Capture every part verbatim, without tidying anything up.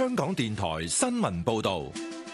香港電台新聞報道。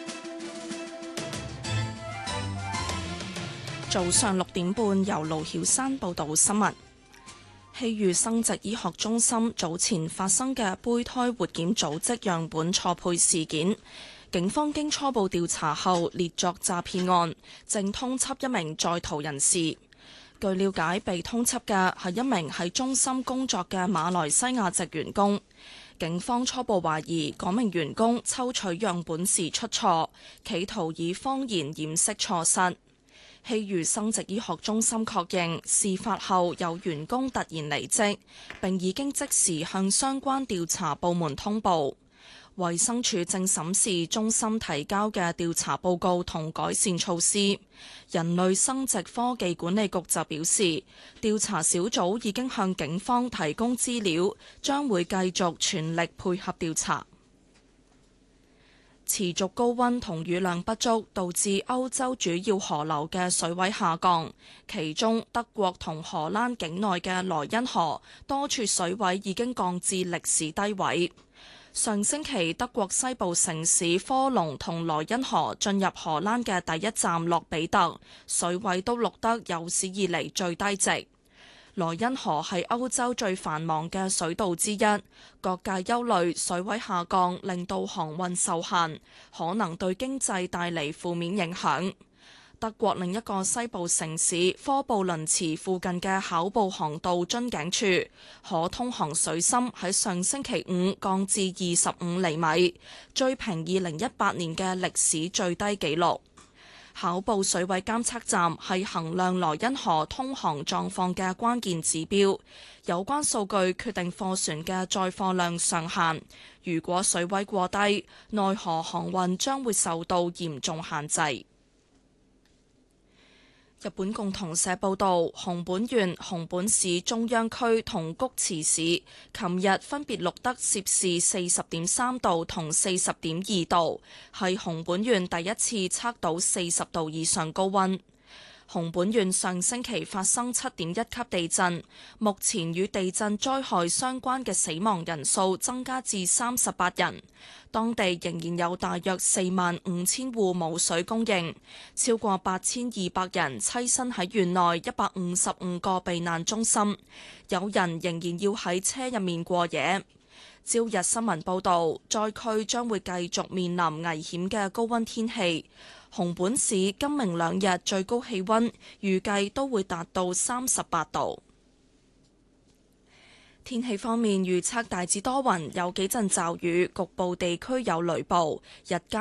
早上六點半，由盧曉珊報道新聞。希預生殖醫學中心早前發生嘅胚胎活檢組織樣本錯配事件，警方經初步調查後列作詐騙案，正通緝一名在逃人士。據了解，被通緝嘅係一名喺中心工作嘅馬來西亞籍員工。警方初步懷疑嗰名員工抽取樣本時出錯，企圖以謊言掩飾錯失。希預生殖醫學中心確認，事發後有員工突然離職，並已經即時向相關調查部門通報。衛生署正審視中心提交嘅調查報告同改善措施。人類生殖科技管理局就表示，調查小組已經向警方提供資料，將會繼續全力配合調查。持續高溫同雨量不足，導致歐洲主要河流嘅水位下降，其中德國同荷蘭境內嘅萊茵河多處水位已經降至歷史低位。上星期，德國西部城市科隆同萊茵河進入荷蘭嘅第一站洛比特，水位都錄得有史以嚟最低值。萊茵河係歐洲最繁忙嘅水道之一，各界憂慮水位下降令到航運受限，可能對經濟帶嚟負面影響。德國另一個西部城市科布倫茨附近嘅考布航道樽頸處，可通航水深喺上星期五降至二十五厘米，追平二零一八年嘅歷史最低紀錄。考布水位監測站係衡量萊茵河通航狀況嘅關鍵指標，有關數據決定貨船嘅載貨量上限。如果水位過低，內河航運將會受到嚴重限制。日本共同社報導，熊本縣、熊本市中央區同菊池市琴日分別錄得攝氏四十點三度同四十點二度，係熊本縣第一次測到四十度以上高溫。熊本縣上星期發生七點一級地震，目前與地震災害相關嘅死亡人數增加至三十八人。當地仍然有大約四萬五千戶冇水供應，超過八千二百人棲身喺縣內一百五十五個避難中心，有人仍然要喺車入面過夜。朝日新聞報導，災區將會繼續面臨危險嘅高溫天氣。熊本市今明兩日最高氣溫預計都會達到三十八度。天氣方面預測大致多雲，有幾陣驟雨，局部地區有雷暴，日間